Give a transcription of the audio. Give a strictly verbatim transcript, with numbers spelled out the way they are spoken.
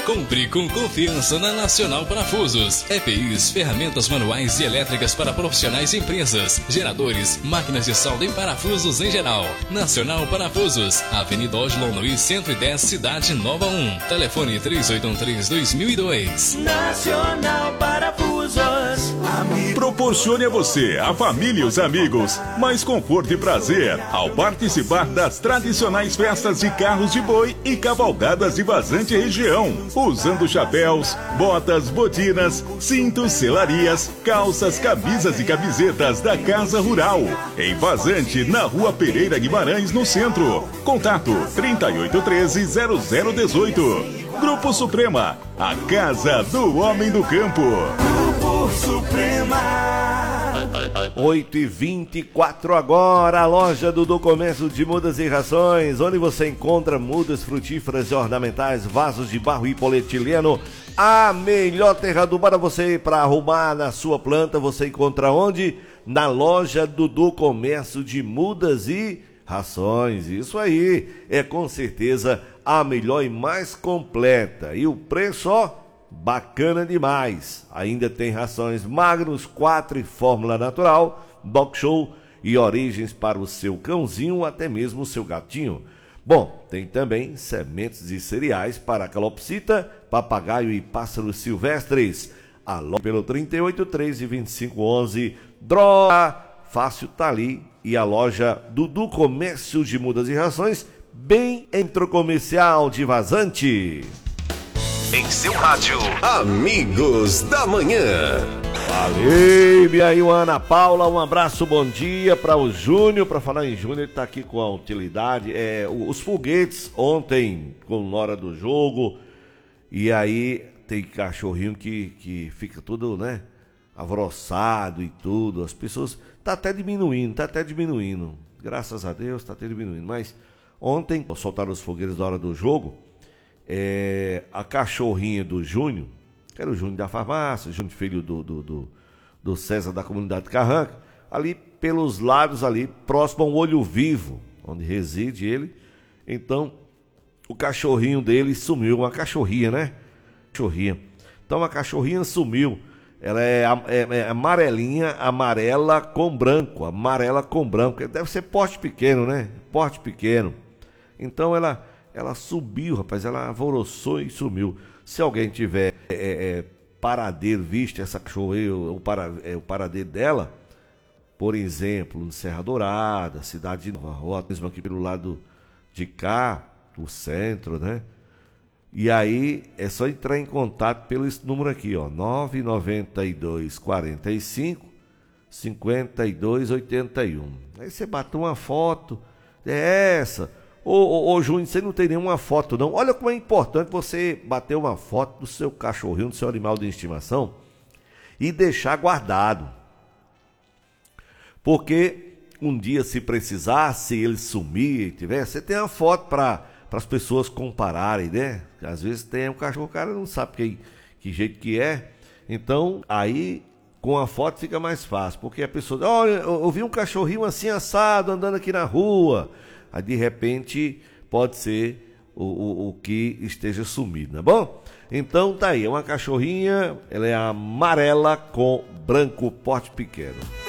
Compre com confiança na Nacional Parafusos. E P Is, ferramentas manuais e elétricas para profissionais e empresas. Geradores, máquinas de solda em parafusos em geral. Nacional Parafusos. Avenida Oslo Luiz cento e dez, Cidade Nova um. Telefone três oito um três, dois mil e dois. Nacional Parafusos. Proporcione a você, a família e os amigos mais conforto e prazer ao participar das tradicionais festas de carros de boi e cavalgadas de Vazante região, usando chapéus, botas, botinas, cintos, selarias, calças, camisas e camisetas da Casa Rural, em Vazante, na Rua Pereira Guimarães, no centro. Contato trinta e oito treze, zero zero dezoito. Grupo Suprema, a casa do homem do campo. Grupo Suprema. oito e vinte e quatro agora, a loja do Comércio de Mudas e Rações, onde você encontra mudas frutíferas e ornamentais, vasos de barro e polietileno. A melhor terra para você, para arrumar na sua planta, você encontra onde? Na loja do Comércio de Mudas e Rações. Isso aí, é com certeza a melhor e mais completa. E o preço, ó, bacana demais. Ainda tem rações Magnus quatro e Fórmula Natural, Box Show e Origens para o seu cãozinho, até mesmo o seu gatinho. Bom, tem também sementes e cereais para calopsita, papagaio e pássaros silvestres. Alô pelo trinta e oito, treze, vinte e cinco, onze. Droga Fácil tá ali. E a loja Dudu Comércio de Mudas e Rações, bem entre o comercial de Vazante. Em seu rádio, Amigos da Manhã. Valeu, e aí, Ana Paula, um abraço, bom dia para o Júnior. Para falar em Júnior, ele tá aqui com a utilidade. É, os foguetes ontem, com hora do jogo, e aí tem cachorrinho que, que fica tudo, né, alvoroçado e tudo. As pessoas, tá até diminuindo, tá até diminuindo. Graças a Deus, tá até diminuindo. Mas ontem, soltaram os foguetes da hora do jogo. É, a cachorrinha do Júnior, que era o Júnior da farmácia, Júnior filho do, do, do, do César da comunidade Carranca, ali pelos lados, ali próximo ao Olho Vivo, onde reside ele. Então, o cachorrinho dele sumiu, uma cachorrinha, né? Cachorrinha. Então, a cachorrinha sumiu. Ela é, é, é amarelinha, amarela com branco, amarela com branco. Deve ser porte pequeno, né? Porte pequeno. Então, ela... Ela subiu, rapaz, ela alvoroçou e sumiu. Se alguém tiver é, é, paradeiro, visto essa cachorrinha, o, para, é, o paradeiro dela, por exemplo, no Serra Dourada, Cidade Nova, ou mesmo aqui pelo lado de cá, do centro, né? E aí é só entrar em contato pelo esse número aqui, ó, nove nove dois, quarenta e cinco, cinquenta e dois, oitenta e um. Aí você bateu uma foto, é essa. Ô, ô, ô Júnior, você não tem nenhuma foto não. Olha como é importante você bater uma foto do seu cachorrinho, do seu animal de estimação e deixar guardado. Porque um dia, se precisar, se ele sumir, tiver, você tem uma foto para as pessoas compararem, né? Às vezes tem um cachorro, o cara não sabe que, que jeito que é. Então, aí com a foto fica mais fácil, porque a pessoa, olha, eu vi um cachorrinho assim assado andando aqui na rua. Aí, de repente, pode ser o, o, o que esteja sumido, não é bom? Então, tá aí, é uma cachorrinha, ela é amarela com branco, porte pequeno.